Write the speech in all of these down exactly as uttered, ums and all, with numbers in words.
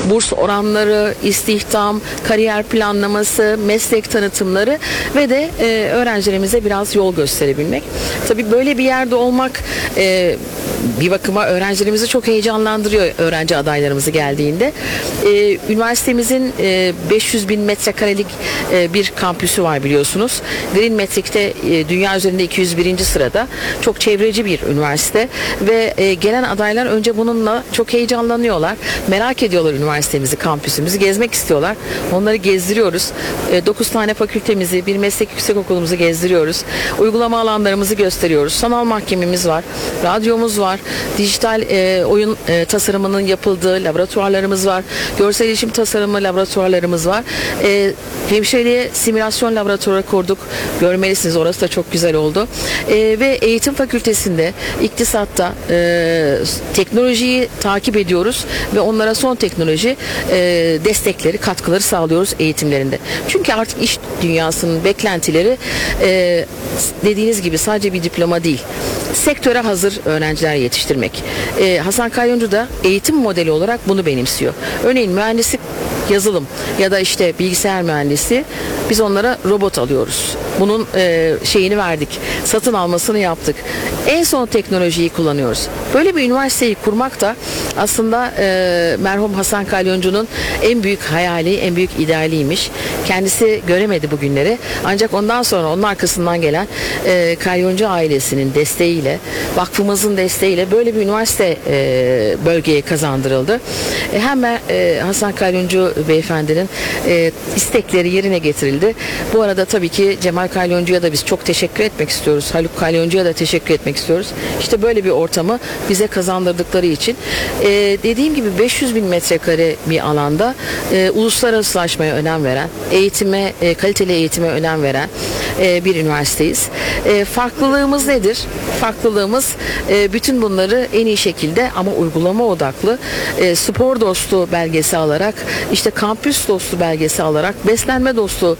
burs oranları, istihdam, kariyer planlaması, meslek tanıtımları ve de e, öğrencilerimize biraz yol gösterebilmek. Tabii böyle bir yerde olmak e, bir bakıma öğrencilerimizi çok heyecanlandırıyor, öğrenci adaylarımızı geldiğinde. E, üniversitemizin e, beş yüz bin metrekarelik e, bir kampüsü var biliyorsunuz. Green Metric'te e, dünya üzerinde iki yüz birinci sırada. Çok çevreci bir üniversite ve e, gelen adaylar önce bununla çok heyecanlanıyorlar. Merak ediyorlar üniversitemizi, kampüsümüzü, gezmek istiyorlar. Onları gezdiriyoruz. E, dokuz tane fakültemizi, bir meslek yüksekokulumuzu gezdiriyoruz. Uygulama alanlarımızı gösteriyoruz. Sanal mahkememiz var, radyomuz var, dijital e, oyun e, tasarımının yapıldığı laboratuvarlarımız var, görsel iletişim tasarımı laboratuvarlarımız var. E, hemşireliğe simülasyon laboratuvarı kurduk. Görmelisiniz, orası da çok güzel oldu. E, ve eğitim fakültesinde, iktisatta e, teknolojiyi takip ediyoruz ve onlara son teknoloji e, destekleri, katkıları sağlıyoruz eğitimlerinde. Çünkü artık iş dünyasının beklentileri e, dediğiniz gibi sadece bir diploma değil, sektöre hazır öğrenciler yetiştirmek. Ee, Hasan Kalyoncu da eğitim modeli olarak bunu benimsiyor. Örneğin mühendislik, yazılım ya da işte bilgisayar mühendisi, biz onlara robot alıyoruz. Bunun e, şeyini verdik. Satın almasını yaptık. En son teknolojiyi kullanıyoruz. Böyle bir üniversiteyi kurmak da aslında e, merhum Hasan Kalyoncu'nun en büyük hayali, en büyük idealiymiş. Kendisi göremedi bu günleri. Ancak ondan sonra onun arkasından gelen e, Kalyoncu ailesinin desteğiyle, vakfımızın desteğiyle böyle bir üniversite e, bölgeye kazandırıldı. E, hem e, Hasan Kalyoncu beyefendinin e, istekleri yerine getirildi. Bu arada tabii ki Cemal Kalyoncu'ya da biz çok teşekkür etmek istiyoruz. Haluk Kalyoncu'ya da teşekkür etmek istiyoruz. İşte böyle bir ortamı bize kazandırdıkları için. E, dediğim gibi beş yüz bin metrekare bir alanda e, uluslararasılaşmaya önem veren, eğitime, e, kaliteli eğitime önem veren e, bir üniversiteyiz. E, farklılığımız nedir? Farklılığımız e, bütün bunları en iyi şekilde ama uygulama odaklı e, spor dostu belgesi alarak, işte kampüs dostu belgesi alarak, beslenme dostu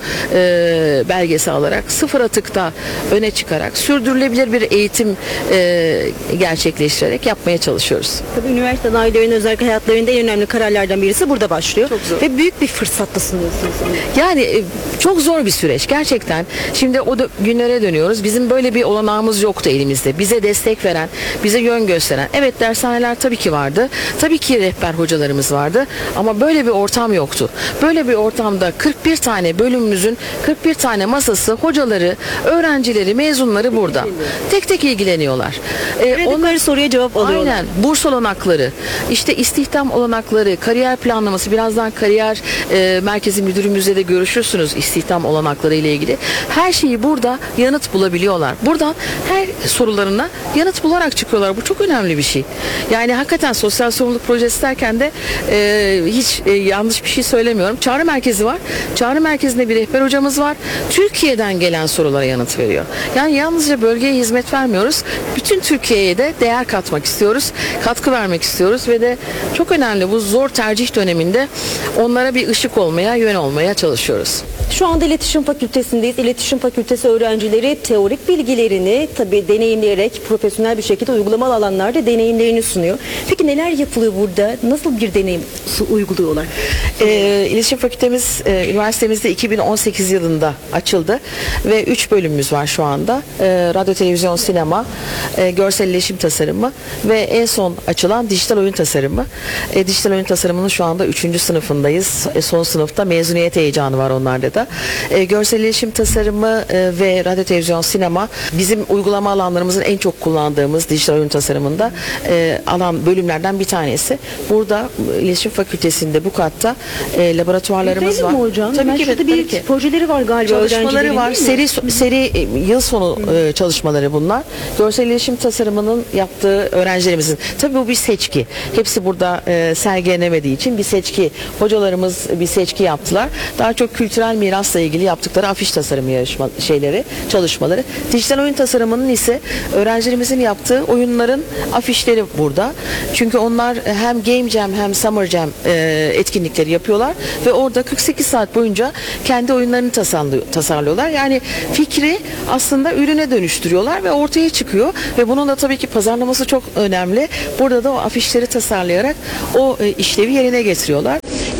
e, belgesi alarak, sıfır atıkta öne çıkarak, sürdürülebilir bir eğitim e, gerçekleştirerek yapmaya çalışıyoruz. Tabii üniversite adaylarının özellikle hayatlarında en önemli kararlardan birisi burada başlıyor. Çok zor. Ve büyük bir fırsatla sunuyorsunuz. Yani e, çok zor bir süreç gerçekten. Şimdi o da günlere dönüyoruz. Bizim böyle bir olanağımız yoktu elimizde. Bize destek veren, bize yön gösteren. Evet, dershaneler tabii ki vardı. Tabii ki rehber hocalarımız vardı. Ama böyle bir ortam yoktu. Böyle bir ortamda kırk bir tane bölümümüzün kırk bir tane masası, hocaları, öğrencileri, mezunları burada. Tek tek ilgileniyorlar. Ee, Onları soruya cevap alıyorlar. Aynen. Burs olanakları, işte istihdam olanakları, kariyer planlaması. Birazdan kariyer e, merkezi müdürümüzle de görüşürsünüz istihdam olanakları ile ilgili. Her şeyi burada yanıt bulabiliyorlar. Buradan her sorularına yanıt bularak çıkıyorlar. Bu çok önemli bir şey. Yani hakikaten sosyal sorumluluk projesi derken de e, hiç e, yanlış bir şey söylemiyorum. Çağrı merkezi var. Çağrı merkezinde bir rehber hocamız var. Türkiye'den gelen sorulara yanıt veriyor. Yani yalnızca bölgeye hizmet vermiyoruz. Bütün Türkiye'ye de değer katmak istiyoruz. Katkı vermek istiyoruz ve de çok önemli bu zor tercih döneminde onlara bir ışık olmaya, yön olmaya çalışıyoruz. Şu anda İletişim Fakültesindeyiz. İletişim Fakültesi öğrencileri teorik bilgilerini tabii deneyimleyerek profesyonel bir şekilde uygulamalı alanlarda deneyimlerini sunuyor. Peki neler yapılıyor burada? Nasıl bir deneyim uyguluyorlar? E, İletişim Fakültemiz e, üniversitemizde iki bin on sekiz yılında açıldı ve üç bölümümüz var şu anda. E, radyo, televizyon, sinema, e, görsel iletişim tasarımı ve en son açılan dijital oyun tasarımı. E, dijital oyun tasarımının şu anda üçüncü sınıfındayız. E, son sınıfta mezuniyet heyecanı var onlarda da. E, görsel iletişim tasarımı e, ve radyo, televizyon, sinema bizim uygulama alanlarımızın en çok kullandığımız dijital oyun tasarımında e, alan bölümlerden bir tanesi. Burada İletişim Fakültesinde bu katta e, laboratuvarlarımız Değil var. mi hocam? Tabii Ben ki, şurada tabii bir ki. projeleri var galiba. Çalışmaları var. Değil mi? Seri seri e, yıl sonu e, çalışmaları bunlar. Görsel iletişim tasarımının yaptığı öğrencilerimizin. Tabii bu bir seçki. Hepsi burada e, sergilenemediği için bir seçki. Hocalarımız bir seçki yaptılar. Daha çok kültürel mirasla ilgili yaptıkları afiş tasarımı yarışma şeyleri, çalışmaları. Dijital oyun tasarımının ise öğrencilerimizin yaptığı oyunların afişleri burada. Çünkü onlar hem Game Jam hem Summer Jam e, etkinlikleri yapıyorlar ve orada kırk sekiz saat boyunca kendi oyunlarını tasarlıyorlar. Yani fikri aslında ürüne dönüştürüyorlar ve ortaya çıkıyor ve bunun da tabii ki pazarlaması çok önemli. Burada da o afişleri tasarlayarak o e, işlevi yerine getiriyorlar.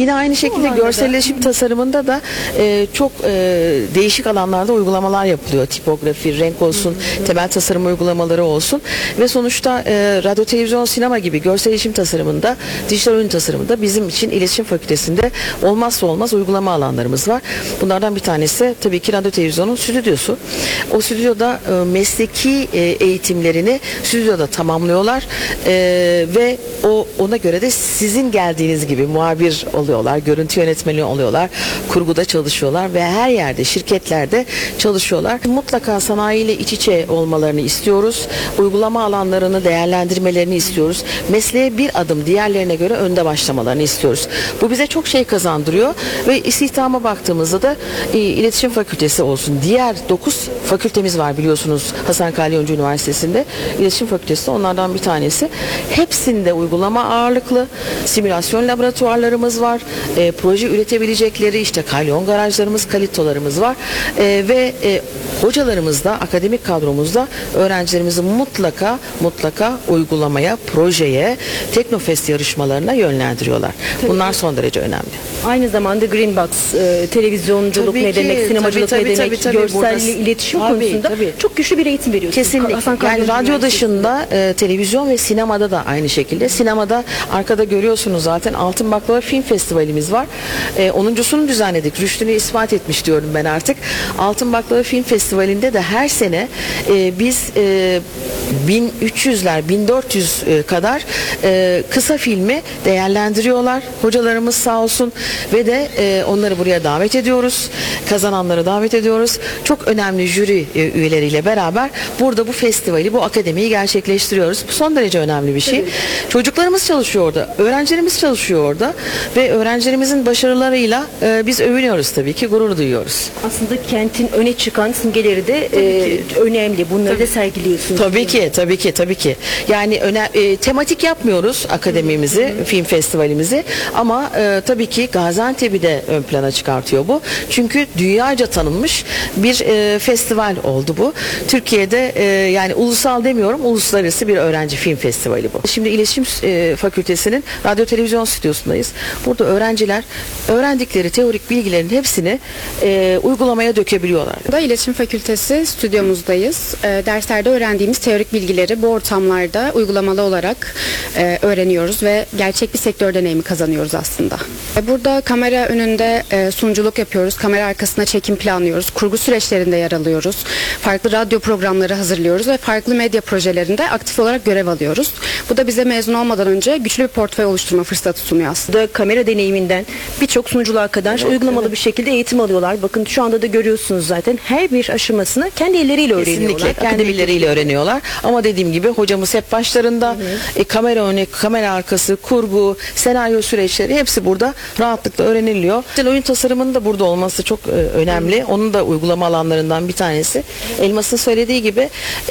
Yine aynı şekilde alanlarda. görselleşim tasarımında da e, çok e, değişik alanlarda uygulamalar yapılıyor. Tipografi, renk olsun, temel tasarım uygulamaları olsun ve sonuçta e, radyo, televizyon, sinema gibi görselleşim tasarımında, dijital oyun tasarımında bizim için iletişim fakültesinde olmazsa olmaz uygulama alanlarımız var. Bunlardan bir tanesi tabii ki radyo televizyonun stüdyosu. O stüdyoda e, mesleki e, eğitimlerini stüdyoda tamamlıyorlar e, ve o ona göre de sizin geldiğiniz gibi muhabir oluyorlar, görüntü yönetmeni oluyorlar, kurguda çalışıyorlar ve her yerde, şirketlerde çalışıyorlar. Mutlaka sanayiyle iç içe olmalarını istiyoruz. Uygulama alanlarını değerlendirmelerini istiyoruz. Mesleğe bir adım diğerlerine göre önde başlamalarını istiyoruz. Bu bize çok şey kazandırıyor ve istihdama baktığımızda da e, iletişim fakültesi olsun. Diğer dokuz fakültemiz var biliyorsunuz Hasan Kalyoncu Üniversitesi'nde. İletişim fakültesi de onlardan bir tanesi. Hepsinde uygulama ağırlıklı, simülasyon laboratuvarlarımız var. E, proje üretebilecekleri işte kalyon garajlarımız, kalitolarımız var. E, ve e, hocalarımız da, akademik kadromuzda öğrencilerimizi mutlaka mutlaka uygulamaya, projeye, Teknofest yarışmalarına yönlendiriyorlar. Bunlar son derece önemli. Aynı zamanda Green Box, e, televizyonculuk Tabii ne ki, demek, sinemacılık tabii, ne tabii, demek, tabii, tabii. görsel Burada- iletişim Tabii, konusunda tabii. çok güçlü bir eğitim veriyorsunuz. Kesinlikle. Hasan Yani Kalyoncu radyo Üniversitesi'nde. dışında e, televizyon ve sinemada da aynı şekilde. Sinemada arkada görüyorsunuz zaten Altın Baklava Film Festivalimiz var. E, onuncusunu düzenledik. Rüştünü ispat etmiş diyorum ben artık. Altın Baklava Film Festivali'nde de her sene e, biz e, bin üç yüzler, bin dört yüz e, kadar e, kısa filmi değerlendiriyorlar. Hocalarımız sağ olsun ve de e, onları buraya davet ediyoruz. Kazananları davet ediyoruz. Çok önemli jüri e, üyeleriyle beraber burada bu festivali, bu akademiyi gerçekleştiriyoruz. Bu son derece önemli bir şey. Çocuklarımız çalışıyor orada, öğrencilerimiz çalışıyor orada ve öğrencilerimizin başarılarıyla e, biz övünüyoruz tabii ki, gurur duyuyoruz. Aslında kentin öne çıkan simgeleri de e, önemli. Bunları da sergiliyorsunuz. Tabii ki, tabii ki, tabii ki. Yani öne, e, tematik yapmıyoruz akademimizi, film festivalimizi ama e, tabii ki Gaziantep'i de ön plana çıkartıyor bu. Çünkü dünyaca tanınmış bir e, festival oldu bu. Türkiye'de e, yani ulusal demiyorum, uluslararası bir öğrenci film festivali bu. Şimdi İletişim e, Fakültesi'nin radyo televizyon stüdyosundayız. Burada öğrenciler öğrendikleri teorik bilgilerin hepsini e, uygulamaya dökebiliyorlar. Da İletişim Fakültesi stüdyomuzdayız. E, derslerde öğrendiğimiz teorik bilgileri bu ortamlarda uygulamalı olarak e, öğreniyoruz ve gerçek bir sektör deneyimi kazanıyoruz aslında. E, burada kamera önünde e, sunuculuk yapıyoruz, kamera arkasına çekim planlıyoruz, kurgu süreçlerinde yer alıyoruz, farklı radyo programları hazırlıyoruz ve farklı medya projelerinde aktif olarak görev alıyoruz. Bu da bize mezun olmadan önce güçlü bir portföy oluşturma fırsatı sunuyor aslında. Da kamera deneyiminden birçok sunuculuğa kadar uygulamalı bir şekilde eğitim alıyorlar. Bakın şu anda da görüyorsunuz zaten her bir aşamasını kendi elleriyle öğreniyorlar. Kesinlikle akademileriyle öğreniyorlar. Ama dediğim gibi hocamız hep başlarında. E, kamera önü, kamera arkası, kurgu, senaryo süreçleri hepsi burada rahatlıkla öğreniliyor. Dijital oyun tasarımının da burada olması çok e, önemli. Onun da uygulama alanlarından bir tanesi. Elmas'ın söylediği gibi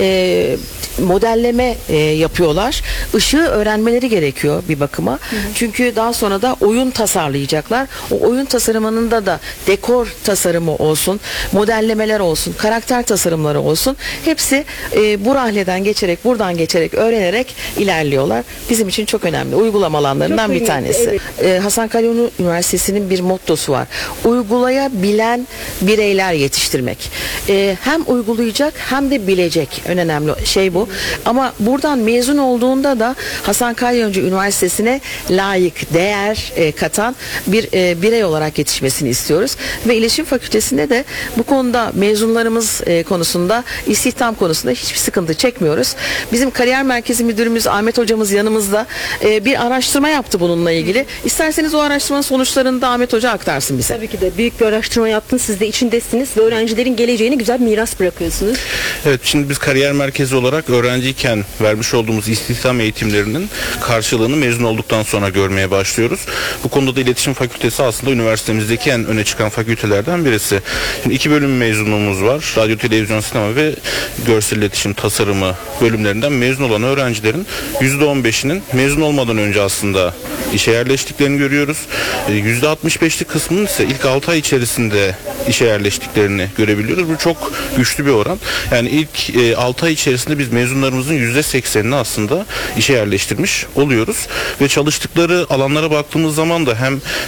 e, modelleme e, yapıyorlar. Işığı öğrenmeleri gerekiyor bir bakıma. Hı hı. Çünkü daha sonra da oyun tasarlayacaklar. O oyun tasarımında da dekor tasarımı olsun, modellemeler olsun, karakter tasarımları olsun. Hepsi e, bu rahleden geçerek, buradan geçerek, öğrenerek ilerliyorlar. Bizim için çok önemli. Uygulama alanlarından Çok bir kıymetli, tanesi. evet. E, Hasan Kalyoncu Üniversitesi'nin bir mottosu var. Uygulayabilen bireyler yetiştirmek. E, hem uygulayacak hem de bilecek. En önemli şey bu. Ama buradan mezun olduğunda da Hasan Kalyoncu Üniversitesi'ne layık, değer e, katan bir e, birey olarak yetişmesini istiyoruz. Ve İletişim Fakültesi'nde de bu konuda mezunlarımız e, konusunda, istihdam konusunda hiçbir sıkıntı çekmiyoruz. Bizim kariyer merkezi müdürümüz Ahmet hocamız yanımızda e, bir araştırma yaptı bununla ilgili. İsterseniz o araştırmanın sonuçlarını da Ahmet Hoca aktarsın bize. Tabii ki de büyük bir araştırma yaptınız. Siz de içindesiniz ve öğrencilerin geleceğine güzel bir miras bırakıyorsunuz. Evet, şimdi biz kariyer merkezi olarak öğrenciyken vermiş olduğumuz istihdam eğitimlerinin karşılığını mezun olduktan sonra görmeye başlıyoruz. Bu konuda da İletişim Fakültesi aslında üniversitemizdeki en öne çıkan fakültelerden birisi. Şimdi iki bölüm mezunluğumuz var. Radyo, televizyon, sinema ve görsel iletişim tasarımı bölümlerinden mezun olan öğrencilerin yüzde on beşinin mezun olmadan önce aslında işe yerleştiklerini görüyoruz. yüzde altmış beşlik kısmının ise ilk altı ay içerisinde işe yerleştiklerini görebiliyoruz. Bu çok güçlü bir oran. Yani ilk e, altı ay içerisinde biz mezunlarımızın yüzde seksenini aslında işe yerleştirmiş oluyoruz. Ve çalıştıkları alanlara baktığımız zaman da hem